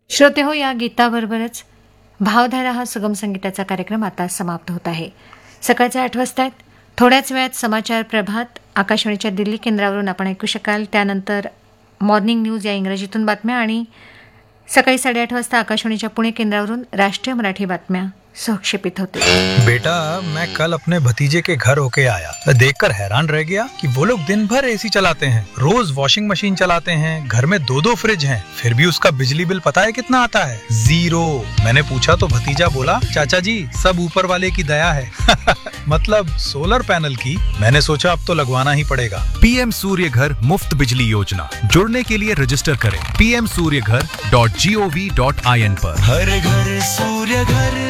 श्रोते हो, या गीताबरोबरच भावधारा हा सुगम संगीताचा कार्यक्रम आता समाप्त होत आहे. सकाळचे 8 वाजता आहेत. थोड्याच वेळात समाचार प्रभात आकाशवाणीच्या दिल्ली केंद्रावरून आपण ऐकू शकाल. त्यानंतर मॉर्निंग न्यूज या इंग्रजीतून बातम्या आणि सकाळी 8:30 वाजता आकाशवाणीच्या पुणे केंद्रावरून राष्ट्रीय मराठी बातम्या संक्षेपित होते. बेटा, मैं कल अपने भतीजे के घर होके आया. देखकर हैरान रह गया कि वो लोग दिन भर एसी चलाते हैं, रोज वॉशिंग मशीन चलाते हैं, घर में 2-2 फ्रिज हैं, फिर भी उसका बिजली बिल पता है कितना आता है? 0. मैंने पूछा तो भतीजा बोला, चाचा जी सब ऊपर वाले की दया है. मतलब सोलर पैनल की. मैंने सोचा अब तो लगवाना ही पड़ेगा. पीएम सूर्य घर मुफ्त बिजली योजना. जुड़ने के लिए रजिस्टर करें pmsuryaghar.gov.in पर. हर घर सूर्य घर.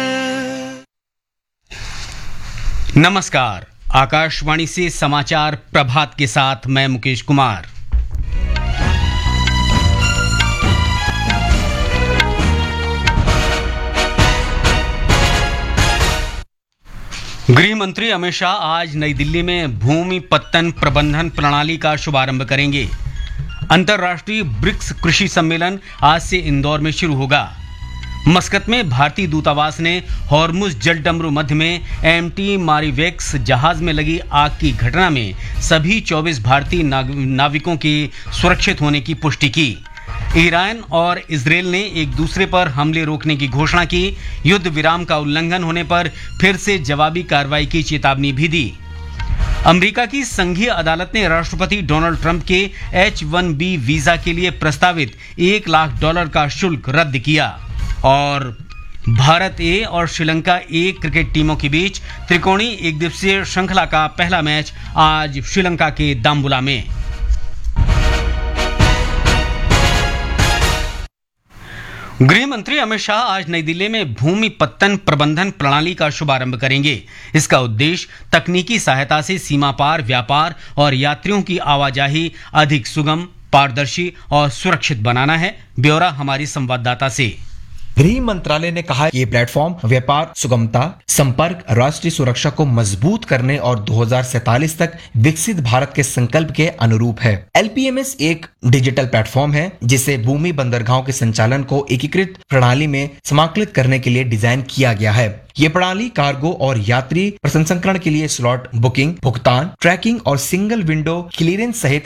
नमस्कार, आकाशवाणी से समाचार प्रभात के साथ मैं मुकेश कुमार. गृह मंत्री अमित शाह आज नई दिल्ली में भूमि पत्तन प्रबंधन प्रणाली का शुभारंभ करेंगे. अंतर्राष्ट्रीय ब्रिक्स कृषि सम्मेलन आज से इंदौर में शुरू होगा. मस्कत में भारतीय दूतावास ने हॉर्मुज जलडमरू मध्य में एमटी मारिवेक्स जहाज में लगी आग की घटना में सभी 24 भारतीय नाविकों के सुरक्षित होने की पुष्टि की. ईरान और इजरायल ने एक दूसरे पर हमले रोकने की घोषणा की. युद्ध विराम का उल्लंघन होने पर फिर से जवाबी कार्रवाई की चेतावनी भी दी. अमेरिका की संघीय अदालत ने राष्ट्रपति डोनाल्ड ट्रंप के H-1B वीजा के लिए प्रस्तावित $1 लाख का शुल्क रद्द किया. और भारत ए और श्रीलंका ए क्रिकेट टीमों के बीच त्रिकोणीय एक दिवसीय श्रृंखला का पहला मैच आज श्रीलंका के दाम्बुला में. गृह मंत्री अमित शाह आज नई दिल्ली में भूमि पत्तन प्रबंधन प्रणाली का शुभारंभ करेंगे. इसका उद्देश्य तकनीकी सहायता से सीमा पार व्यापार और यात्रियों की आवाजाही अधिक सुगम, पारदर्शी और सुरक्षित बनाना है. ब्यौरा हमारी संवाददाता से. गृह मंत्रालय ने कहा ये प्लेटफॉर्म व्यापार, सुगमता, संपर्क, राष्ट्रीय सुरक्षा को मजबूत करने और 2047 तक विकसित भारत के संकल्प के अनुरूप है. LPMS एक डिजिटल प्लेटफॉर्म है जिसे भूमि बंदरगाहों के संचालन को एकीकृत प्रणाली में समाकलित करने के लिए डिजाइन किया गया है. ये प्रणाली कार्गो और यात्री प्रसंस्करण के लिए स्लॉट बुकिंग, भुगतान, ट्रैकिंग और सिंगल विंडो क्लीयरेंस सहित